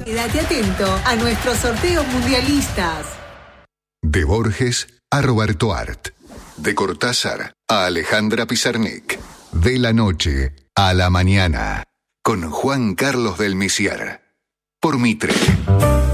Quédate atento a nuestros sorteos mundialistas. De Borges a Roberto Art. De Cortázar a Alejandra Pizarnik. De la noche a la mañana. Con Juan Carlos del Misier. Por Mitre.